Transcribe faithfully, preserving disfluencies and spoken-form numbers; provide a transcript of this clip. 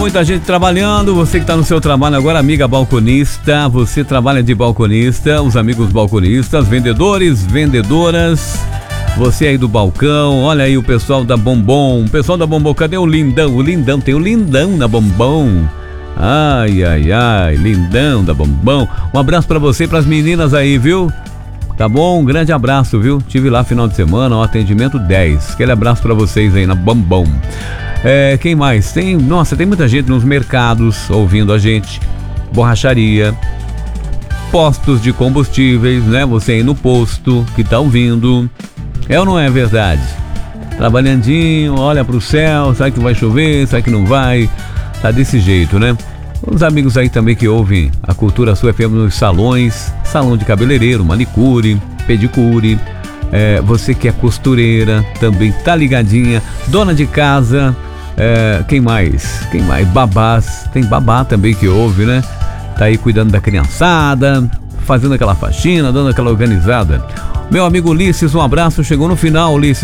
Muita gente trabalhando, você que está no seu trabalho agora, amiga balconista, você trabalha de balconista, os amigos balconistas, vendedores, vendedoras, você aí do balcão, olha aí o pessoal da Bombom, o pessoal da Bombom, cadê o Lindão? O Lindão, tem o Lindão na Bombom. Ai, ai, ai, Lindão da Bombom. Um abraço pra você e pras meninas aí, viu? Tá bom? Um grande abraço, viu? Tive lá final de semana, ó, atendimento dez. Aquele abraço pra vocês aí na Bombom. É, quem mais? Tem, nossa, tem muita gente nos mercados ouvindo a gente. Borracharia, postos de combustíveis, né? Você aí no posto que tá ouvindo. É ou não é verdade? Trabalhandinho, olha pro céu, sabe que vai chover, sabe que não vai. Tá desse jeito, né? Os amigos aí também que ouvem a Cultura Sul F M nos salões, salão de cabeleireiro, manicure, pedicure, é, você que é costureira, também tá ligadinha, dona de casa, é, quem mais? Quem mais? Babás, tem babá também que ouve, né? Tá aí cuidando da criançada, fazendo aquela faxina, dando aquela organizada. Meu amigo Ulisses, um abraço, chegou no final, Ulisses.